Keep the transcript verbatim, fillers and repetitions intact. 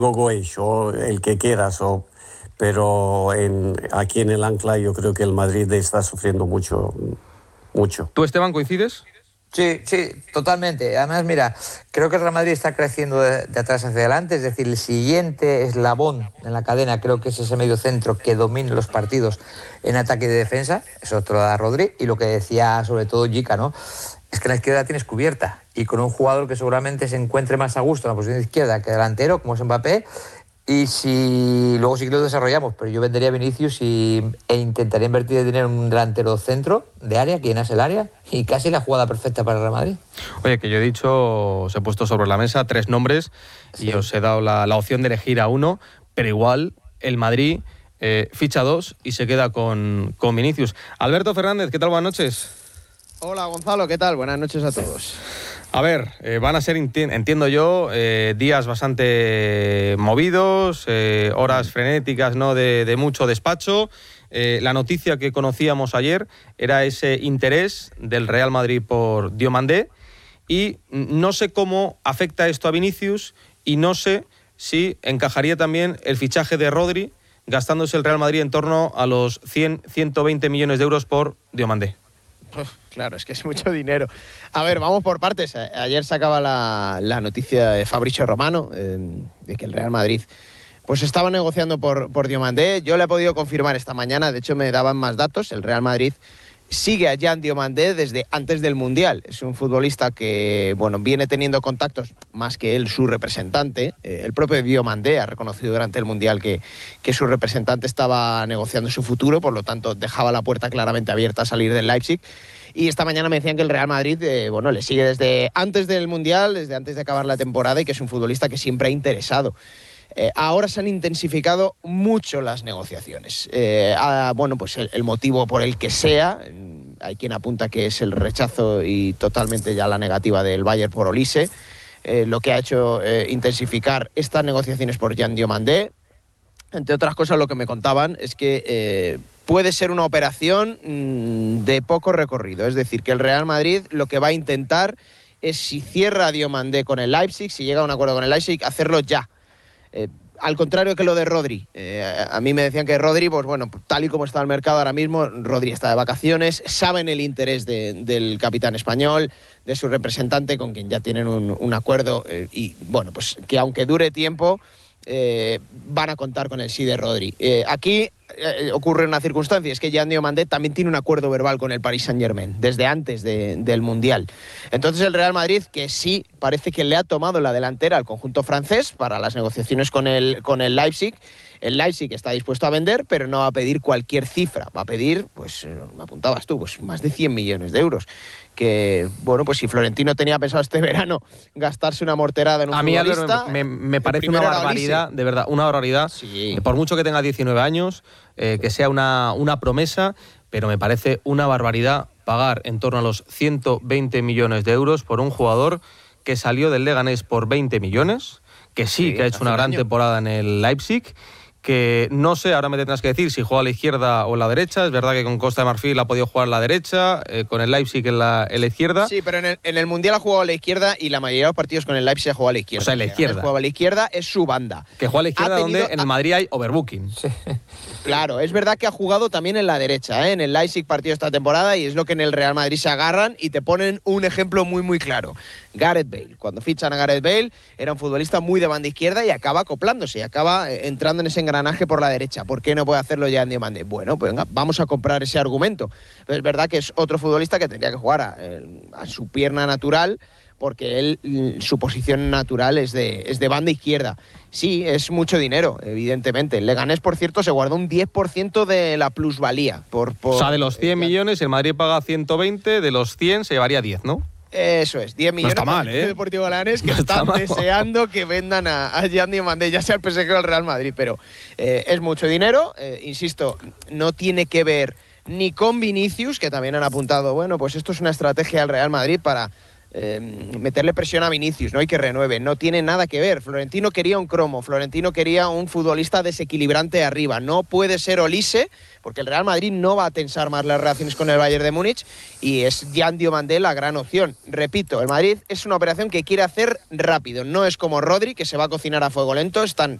Gogoech o el que quieras, o, pero en, aquí en el Ancla yo creo que el Madrid está sufriendo mucho, mucho. ¿Tú, Esteban, coincides? Sí, sí, totalmente. Además, mira, creo que el Real Madrid está creciendo de, de atrás hacia adelante, es decir, el siguiente eslabón en la cadena creo que es ese medio centro que domine los partidos en ataque y defensa, eso te lo da Rodri, y lo que decía sobre todo Jica, ¿no? Es que la izquierda tienes cubierta, y con un jugador que seguramente se encuentre más a gusto en la posición de izquierda que delantero, como es Mbappé, y si luego sí que lo desarrollamos, pero yo vendería a Vinicius y, e intentaría invertir el dinero en un delantero centro de área, que llenase el área, y casi la jugada perfecta para el Real Madrid. Oye, que yo he dicho, os he puesto sobre la mesa tres nombres sí. y os he dado la, la opción de elegir a uno, pero igual el Madrid eh, ficha dos y se queda con, con Vinicius. Alberto Fernández, ¿qué tal? Buenas noches. Hola Gonzalo, ¿qué tal? Buenas noches a todos. A ver, eh, van a ser, entiendo yo, eh, días bastante movidos, eh, horas frenéticas, ¿no? de, de mucho despacho. Eh, la noticia que conocíamos ayer era ese interés del Real Madrid por Diomandé y no sé cómo afecta esto a Vinicius y no sé si encajaría también el fichaje de Rodri, gastándose el Real Madrid en torno a los cien, ciento veinte millones de euros por Diomandé. Uf, claro, es que es mucho dinero. A ver, vamos por partes. Ayer sacaba la, la noticia de Fabrizio Romano eh, de que el Real Madrid pues estaba negociando por, por Diomandé. Yo le he podido confirmar esta mañana, de hecho me daban más datos. El Real Madrid sigue a Jan Diomandé desde antes del Mundial. Es un futbolista que bueno, viene teniendo contactos, más que él, su representante. Eh, el propio Diomandé ha reconocido durante el Mundial que, que su representante estaba negociando su futuro, por lo tanto dejaba la puerta claramente abierta a salir del Leipzig. Y esta mañana me decían que el Real Madrid eh, bueno, le sigue desde antes del Mundial, desde antes de acabar la temporada, y que es un futbolista que siempre ha interesado. Eh, ahora se han intensificado mucho las negociaciones. Eh, ah, bueno, pues el, el motivo por el que sea, hay quien apunta que es el rechazo y totalmente ya la negativa del Bayern por Olise, eh, lo que ha hecho eh, intensificar estas negociaciones por Jan Diomandé. Entre otras cosas, lo que me contaban es que eh, puede ser una operación mmm, de poco recorrido. Es decir, que el Real Madrid lo que va a intentar es, si cierra a Diomandé con el Leipzig, si llega a un acuerdo con el Leipzig, hacerlo ya. Eh, al contrario que lo de Rodri. Eh, a, a mí me decían que Rodri, pues bueno, tal y como está el mercado ahora mismo, Rodri está de vacaciones, saben el interés de, del capitán español, de su representante, con quien ya tienen un, un acuerdo, eh, y bueno, pues que aunque dure tiempo, eh, van a contar con el sí de Rodri. Eh, aquí eh, ocurre una circunstancia, es que Jan Diomandé también tiene un acuerdo verbal con el Paris Saint-Germain, desde antes de, del Mundial. Entonces el Real Madrid, que sí parece que le ha tomado la delantera al conjunto francés para las negociaciones con el, con el Leipzig, el Leipzig está dispuesto a vender, pero no va a pedir cualquier cifra, va a pedir, pues me apuntabas tú, pues más de cien millones de euros. Que, bueno, pues si Florentino tenía pensado este verano gastarse una morterada en un a mí, futbolista... me, me, me parece una barbaridad, de verdad, una barbaridad. Sí. Por mucho que tenga diecinueve años, eh, que sea una, una promesa, pero me parece una barbaridad pagar en torno a los ciento veinte millones de euros por un jugador que salió del Leganés por veinte millones, que sí, sí que ha hecho una gran año. temporada en el Leipzig, que no sé, ahora me tendrás que decir si juega a la izquierda o a la derecha. Es verdad que con Costa de Marfil ha podido jugar a la derecha, eh, con el Leipzig en la, en la izquierda. Sí, pero en el, en el Mundial ha jugado a la izquierda y la mayoría de los partidos con el Leipzig ha jugado a la izquierda. O sea, en la izquierda. Juega a la izquierda, es su banda. Que juega a la izquierda tenido, donde en el Madrid hay overbooking. Sí. Claro, es verdad que ha jugado también en la derecha, ¿eh? En el Leipzig partido esta temporada, y es lo que en el Real Madrid se agarran y te ponen un ejemplo muy muy claro. Gareth Bale, cuando fichan a Gareth Bale, era un futbolista muy de banda izquierda y acaba acoplándose, y acaba entrando en ese engranaje por la derecha. ¿Por qué no puede hacerlo ya en Diomandé? Bueno, pues venga, vamos a comprar ese argumento. Pero es verdad que es otro futbolista que tendría que jugar a, a su pierna natural, porque él, su posición natural es de, es de banda izquierda. Sí, es mucho dinero, evidentemente. El Leganés, por cierto, se guardó un diez por ciento de la plusvalía. Por, por, o sea, de los cien millones, el Madrid paga ciento veinte, de los cien se llevaría diez, ¿no? Eso es, diez millones. No está mal, ¿eh? El Deportivo Leganés, que no están está deseando que vendan a, a Jan Diomandé, ya sea el P S G o el Real Madrid, pero eh, es mucho dinero. Eh, insisto, no tiene que ver ni con Vinicius, que también han apuntado, bueno, pues esto es una estrategia del Real Madrid para eh, meterle presión a Vinicius, ¿no? Y que renueve. No tiene nada que ver. Florentino quería un cromo, Florentino quería un futbolista desequilibrante arriba. No puede ser Olise, porque el Real Madrid no va a tensar más las relaciones con el Bayern de Múnich y es Jan Diomandé la gran opción. Repito, el Madrid es una operación que quiere hacer rápido. No es como Rodri, que se va a cocinar a fuego lento. Están